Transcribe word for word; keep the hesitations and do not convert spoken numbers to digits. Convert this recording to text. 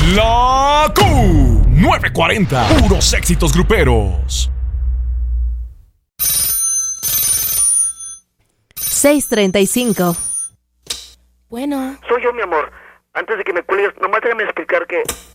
La Q novecientos cuarenta, puros éxitos gruperos. seis treinta y cinco. Bueno. Soy yo, mi amor. Antes de que me cuelgues, nomás déjame explicar que